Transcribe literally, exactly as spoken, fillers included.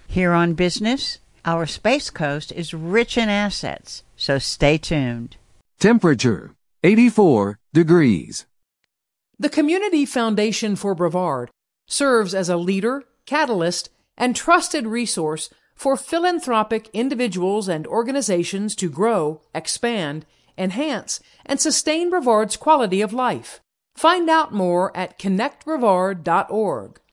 Here on Business, our Space Coast is rich in assets, so stay tuned. Temperature, eighty-four degrees. The Community Foundation for Brevard serves as a leader, catalyst, and trusted resource for philanthropic individuals and organizations to grow, expand, enhance, and sustain Brevard's quality of life. Find out more at connect brevard dot org.